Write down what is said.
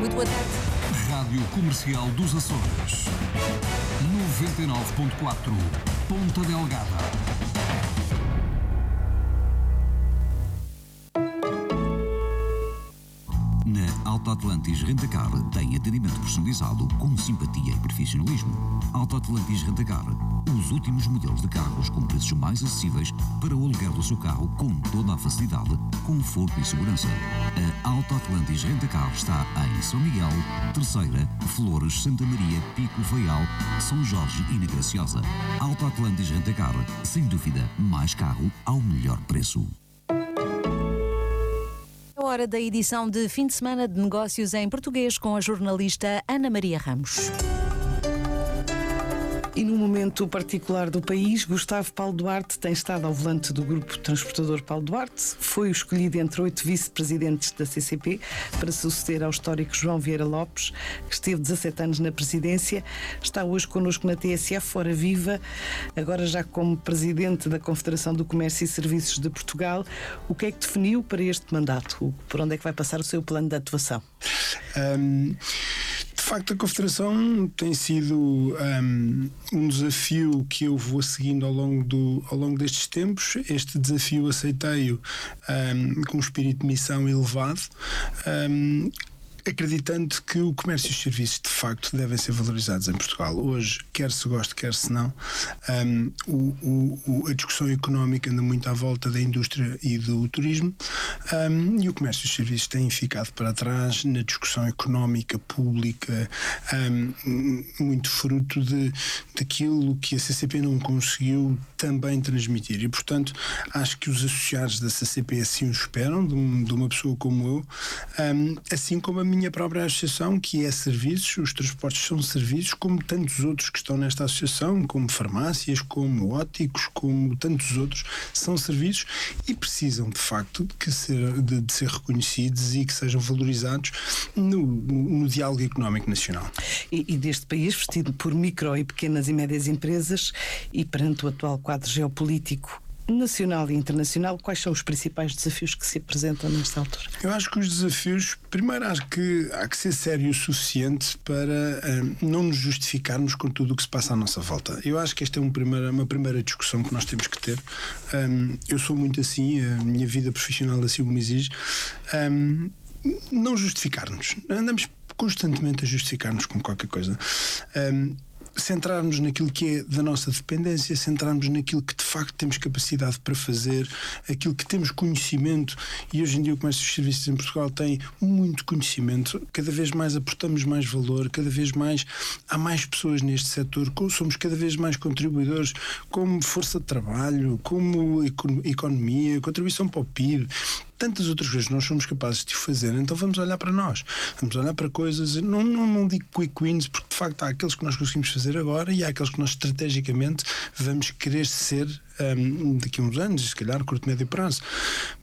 Muito boa tarde. Rádio Comercial dos Açores. 99.4 Ponta Delgada. Na Alta Atlantis Rentacar tem atendimento personalizado com simpatia e profissionalismo. Alta Atlantis Rentacar, os últimos modelos de carros com preços mais acessíveis para o aluguer do seu carro com toda a facilidade, conforto e segurança. A Alta Atlantis Rentacar está em São Miguel, Terceira, Flores, Santa Maria, Pico, Faial, São Jorge e na Graciosa. Alta Atlantis Rentacar, sem dúvida, mais carro ao melhor preço. Hora da edição de fim de semana de negócios em português com a jornalista Ana Maria Ramos. E num momento particular do país, Gustavo Paulo Duarte tem estado ao volante do grupo transportador Paulo Duarte. Foi escolhido entre 8 vice-presidentes da CCP para suceder ao histórico João Vieira Lopes, que esteve 17 anos na presidência. Está hoje connosco na TSF, Hora Viva, agora já como presidente da Confederação do Comércio e Serviços de Portugal. O que é que definiu para este mandato? Por onde é que vai passar o seu plano de atuação? De facto, a Confederação tem sido um desafio que eu vou seguindo ao longo destes tempos. Este desafio aceitei-o com um espírito de missão elevado, acreditando que o comércio e os serviços de facto devem ser valorizados em Portugal. Hoje, quer se goste, quer se não, a discussão económica anda muito à volta da indústria e do turismo, e o comércio e os serviços têm ficado para trás na discussão económica pública, muito fruto daquilo que a CCP não conseguiu também transmitir. E, portanto, acho que os associados da CCP assim o esperam, de uma pessoa como eu, assim como a minha própria associação, que é serviços. Os transportes são serviços, como tantos outros que estão nesta associação, como farmácias, como óticos, como tantos outros, são serviços e precisam de facto de ser reconhecidos e que sejam valorizados no diálogo económico nacional. E deste país, vestido por micro e pequenas e médias empresas, e perante o atual quadro geopolítico nacional e internacional, quais são os principais desafios que se apresentam nesta altura? Eu acho que os desafios, primeiro, acho que há que ser sério o suficiente para não nos justificarmos com tudo o que se passa à nossa volta. Eu acho que esta é uma primeira discussão que nós temos que ter. Eu sou muito assim, a minha vida profissional assim o me exige. Não justificar-nos. Andamos constantemente a justificar-nos com qualquer coisa. Centrarmos naquilo que é da nossa dependência, centrarmos naquilo que de facto temos capacidade para fazer, aquilo que temos conhecimento, e hoje em dia o comércio e os serviços em Portugal tem muito conhecimento, cada vez mais aportamos mais valor, cada vez mais há mais pessoas neste setor, somos cada vez mais contribuidores como força de trabalho, como economia, contribuição para o PIB, tantas outras coisas nós somos capazes de fazer. Então vamos olhar para nós, vamos olhar para coisas, não digo quick wins, porque de facto há aqueles que nós conseguimos fazer agora e há aqueles que nós estrategicamente vamos querer ser daqui a uns anos, se calhar curto, médio prazo.